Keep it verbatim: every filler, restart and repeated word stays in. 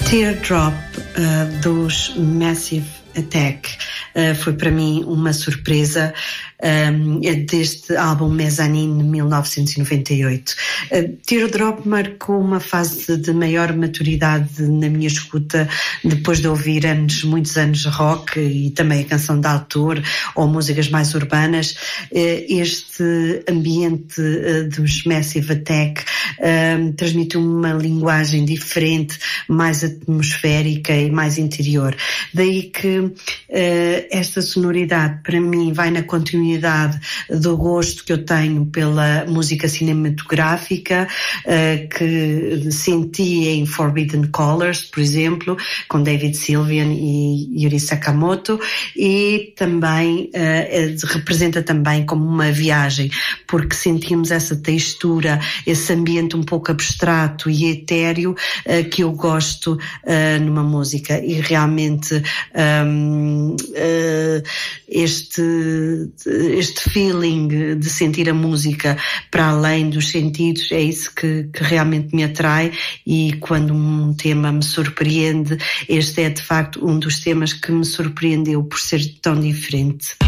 Teardrop, uh, dos Massive Attack, uh, foi para mim uma surpresa um, deste álbum Mezzanine de mil novecentos e noventa e oito. Uh, Teardrop marcou uma fase de maior maturidade na minha escuta, depois de ouvir anos, muitos anos de rock e também a canção de autor ou músicas mais urbanas. Uh, este ambiente uh, dos Massive Attack uh, transmitiu uma linguagem diferente, mais atmosférica e mais interior. Daí que uh, esta sonoridade para mim vai na continuidade do gosto que eu tenho pela música cinematográfica, uh, que senti em Forbidden Colors, por exemplo, com David Sylvian e Yuri Sakamoto, e também uh, representa também como uma viagem, porque sentimos essa textura, esse ambiente um pouco abstrato e etéreo uh, que eu gosto uh, numa música, e realmente um, uh, este, este feeling de sentir a música para além dos sentidos é isso que, que realmente me atrai, e quando um tema me surpreende, este é de facto um dos temas que me surpreendeu por ser tão diferente.